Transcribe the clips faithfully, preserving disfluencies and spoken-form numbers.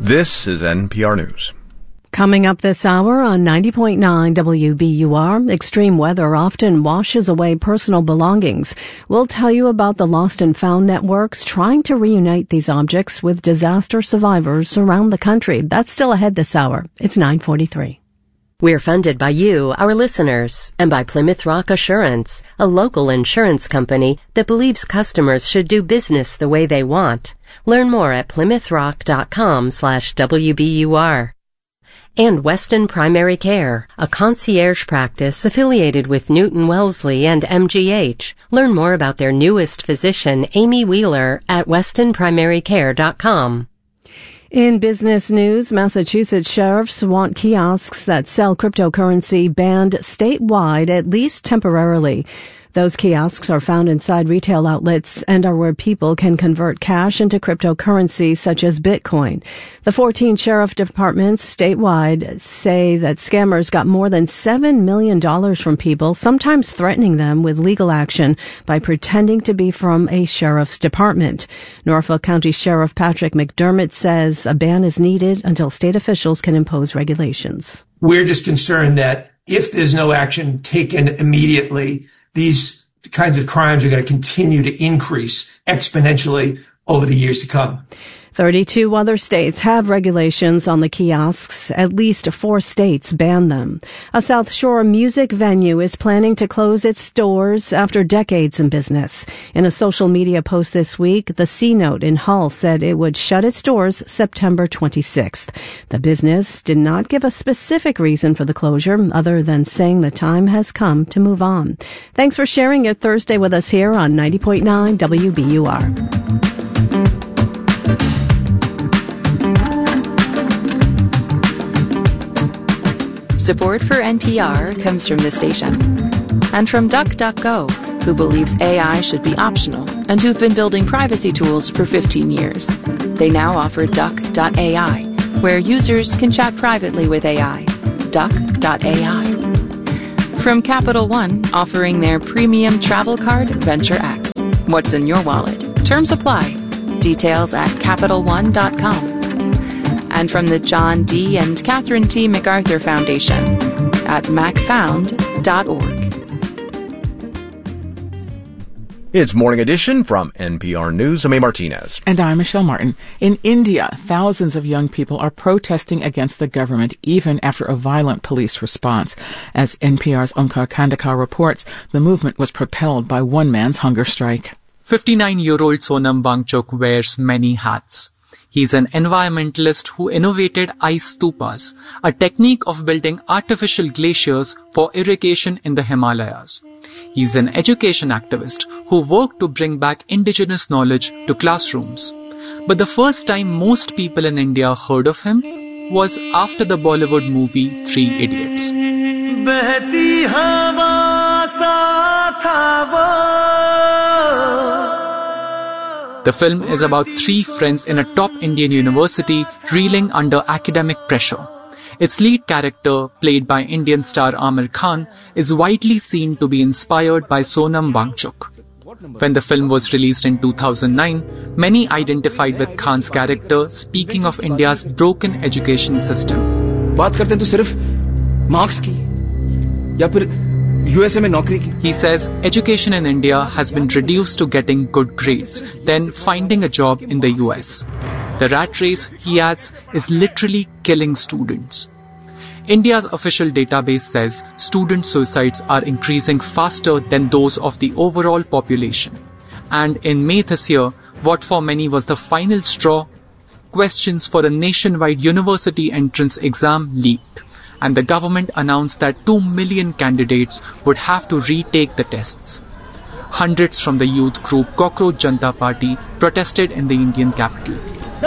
This is N P R News. Coming up this hour on ninety point nine W B U R, extreme weather often washes away personal belongings. We'll tell you about the lost and found networks trying to reunite these objects with disaster survivors around the country. That's still ahead this hour. It's nine forty-three. We're funded by you, our listeners, and by Plymouth Rock Assurance, a local insurance company that believes customers should do business the way they want. Learn more at plymouth rock dot com slash W B U R. And Weston Primary Care, a concierge practice affiliated with Newton Wellesley and M G H. Learn more about their newest physician, Amy Wheeler, at weston primary care dot com. In business news, Massachusetts sheriffs want kiosks that sell cryptocurrency banned statewide, at least temporarily. Those kiosks are found inside retail outlets and are where people can convert cash into cryptocurrency such as Bitcoin. The fourteen sheriff departments statewide say that scammers got more than seven million dollars from people, sometimes threatening them with legal action by pretending to be from a sheriff's department. Norfolk County Sheriff Patrick McDermott says a ban is needed until state officials can impose regulations. We're just concerned that if there's no action taken immediately, these kinds of crimes are going to continue to increase exponentially over the years to come. thirty-two other states have regulations on the kiosks. At least four states ban them. A South Shore music venue is planning to close its doors after decades in business. In a social media post this week, the C-Note in Hull said it would shut its doors September twenty-sixth. The business did not give a specific reason for the closure other than saying the time has come to move on. Thanks for sharing your Thursday with us here on ninety point nine W B U R. Support for N P R comes from the station and from DuckDuckGo, who believes A I should be optional and who've been building privacy tools for fifteen years. They now offer duck dot A I, where users can chat privately with A I. duck dot A I. From Capital One, offering their premium travel card, Venture X. What's in your wallet? Terms apply. Details at capital one dot com. And from the John D. and Catherine T. MacArthur Foundation at mac found dot org. It's Morning Edition from N P R News. I'm A. Martinez. And I'm Michelle Martin. In India, thousands of young people are protesting against the government even after a violent police response. As N P R's Omkar Kandekar reports, the movement was propelled by one man's hunger strike. fifty-nine-year-old Sonam Wangchuk wears many hats. He's an environmentalist who innovated ice stupas, a technique of building artificial glaciers for irrigation in the Himalayas. He's an education activist who worked to bring back indigenous knowledge to classrooms. But the first time most people in India heard of him was after the Bollywood movie Three Idiots. The film is about three friends in a top Indian university reeling under academic pressure. Its lead character, played by Indian star Aamir Khan, is widely seen to be inspired by Sonam Wangchuk. When the film was released in two thousand nine, many identified with Khan's character, speaking of India's broken education system. बात करते हैं तो सिर्फ marks की या फिर USA में नौकरी की. He says education in India has been reduced to getting good grades, then finding a job in the U S. The rat race, he adds, is literally killing students. India's official database says student suicides are increasing faster than those of the overall population. And in May this year, what for many was the final straw, questions for a nationwide university entrance exam leaked, and the government announced that two million candidates would have to retake the tests. Hundreds from the youth group Cockroach Janata Party protested in the Indian capital.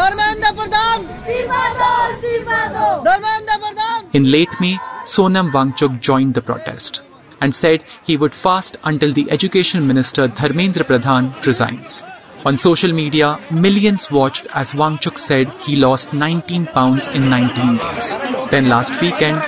In late May, Sonam Wangchuk joined the protest and said he would fast until the Education Minister Dharmendra Pradhan resigns. On social media, millions watched as Wangchuk said he lost nineteen pounds in nineteen days. Then last weekend,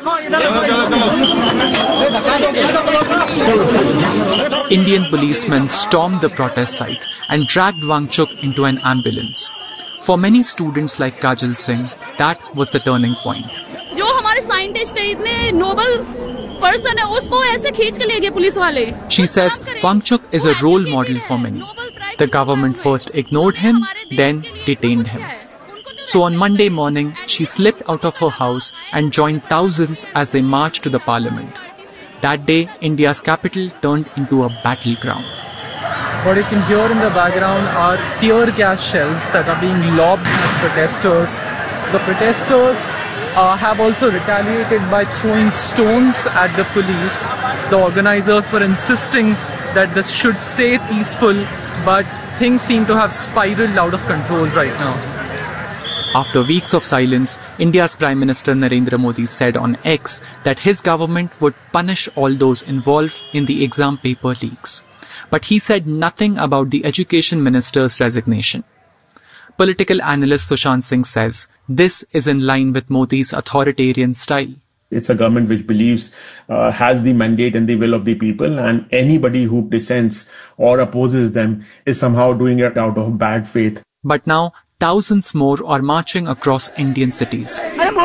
Indian policemen stormed the protest site and dragged Wangchuk into an ambulance. For many students like Kajal Singh, that was the turning point. जो हमारे scientist है इतने Nobel person है उसको ऐसे खींच के ले गए पुलिस वाले. She says Wangchuk is a role model for many. The government first ignored him, then detained him. So on Monday morning, she slipped out of her house and joined thousands as they marched to the parliament. That day, India's capital turned into a battleground. What you can hear in the background are tear gas shells that are being lobbed at protesters. The protesters uh, have also retaliated by throwing stones at the police. The organizers were insisting that this should stay peaceful, but things seem to have spiraled out of control right now. After weeks of silence, India's Prime Minister Narendra Modi said on X that his government would punish all those involved in the exam paper leaks. But he said nothing about the Education Minister's resignation. Political analyst Sushant Singh says this is in line with Modi's authoritarian style. It's a government which believes, uh, has the mandate and the will of the people, and anybody who dissents or opposes them is somehow doing it out of bad faith. But now, thousands more are marching across Indian cities.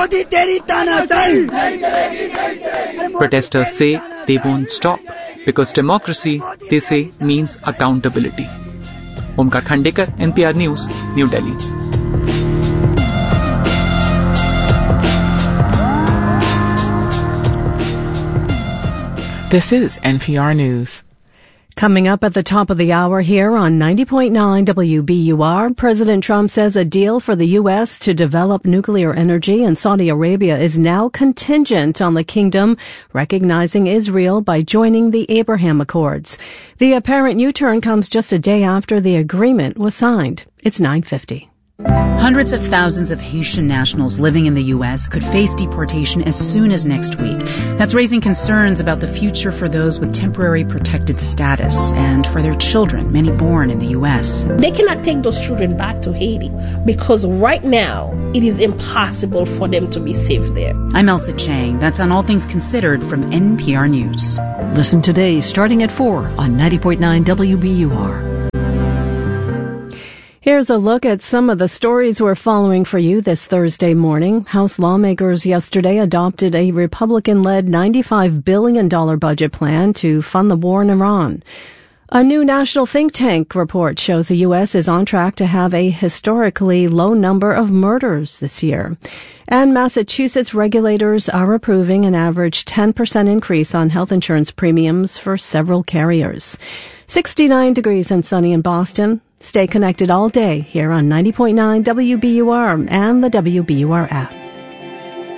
Protesters say they won't stop because democracy, they say, means accountability. Omkar Khandekar, N P R News, New Delhi. This is N P R News. Coming up at the top of the hour here on ninety point nine W B U R, President Trump says a deal for the U S to develop nuclear energy in Saudi Arabia is now contingent on the kingdom recognizing Israel by joining the Abraham Accords. The apparent U-turn comes just a day after the agreement was signed. It's nine fifty. Hundreds of thousands of Haitian nationals living in the U S could face deportation as soon as next week. That's raising concerns about the future for those with temporary protected status and for their children, many born in the U S. They cannot take those children back to Haiti because right now it is impossible for them to be safe there. I'm Elsa Chang. That's on All Things Considered from N P R News. Listen today starting at four on ninety point nine W B U R. Here's a look at some of the stories we're following for you this Thursday morning. House lawmakers yesterday adopted a Republican-led ninety-five billion dollars budget plan to fund the war in Iran. A new national think tank report shows the U S is on track to have a historically low number of murders this year. And Massachusetts regulators are approving an average ten percent increase on health insurance premiums for several carriers. sixty-nine degrees and sunny in Boston. Stay connected all day here on ninety point nine W B U R and the W B U R app.